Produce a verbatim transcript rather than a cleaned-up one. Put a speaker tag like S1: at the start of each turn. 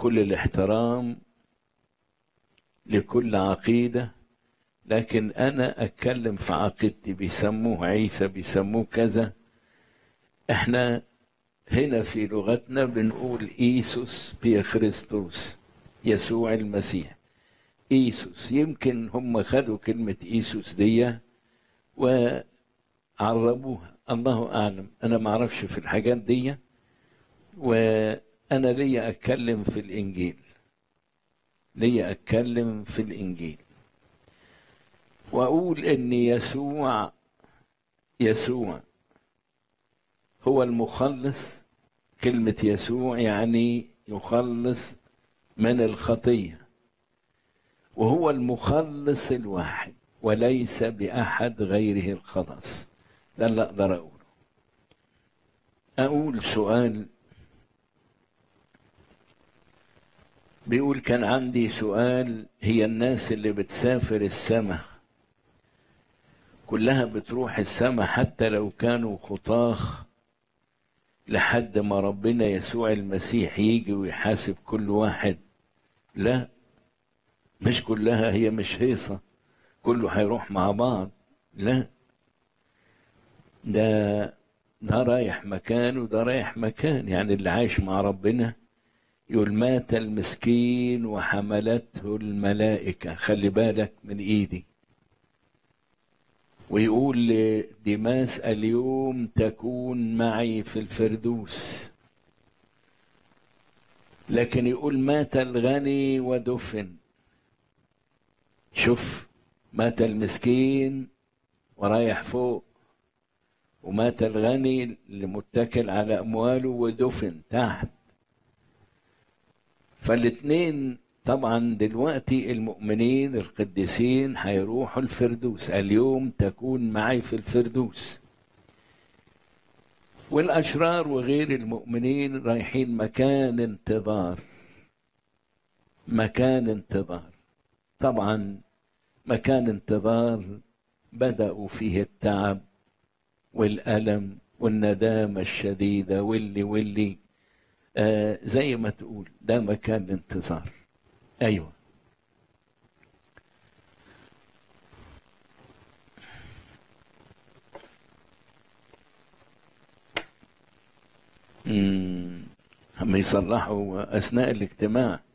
S1: كل الاحترام لكل عقيدة، لكن أنا أتكلم في عقيدتي. بيسموه عيسى، بيسموه كذا. إحنا هنا في لغتنا بنقول إيسوس بيخريستوس، يسوع المسيح. إيسوس، يمكن هم خدوا كلمة إيسوس دي وعربوها، الله أعلم. أنا ما أعرفش في الحاجات دي، وأنا ليا أتكلم في الإنجيل، ليا أتكلم في الإنجيل وأقول إن يسوع يسوع هو المخلص. كلمة يسوع يعني يخلص من الخطية، وهو المخلص الواحد وليس بأحد غيره الخلاص. ده اللي أقدر أقوله. أقول سؤال، بيقول كان عندي سؤال: هي الناس اللي بتسافر السماء كلها بتروح السماء حتى لو كانوا خطاخ لحد ما ربنا يسوع المسيح يجي ويحاسب كل واحد؟ لا، مش كلها، هي مش هيصة كله هيروح مع بعض. لا، ده ده رايح مكان وده رايح مكان. يعني اللي عايش مع ربنا يقول مات المسكين وحملته الملائكة، خلي بالك من ايدي. ويقول لديماس اليوم تكون معي في الفردوس. لكن يقول مات الغني ودفن. شوف، مات المسكين ورايح فوق، ومات الغني اللي متكل على أمواله ودفن تحت. فالاثنين طبعا دلوقتي المؤمنين القديسين هيروحوا الفردوس، اليوم تكون معي في الفردوس. والأشرار وغير المؤمنين رايحين مكان انتظار، مكان انتظار. طبعا مكان انتظار بدأوا فيه التعب والألم والندامة الشديدة واللي واللي آه زي ما تقول ده مكان انتظار. أيوة. هم يصلحوا أثناء الاجتماع.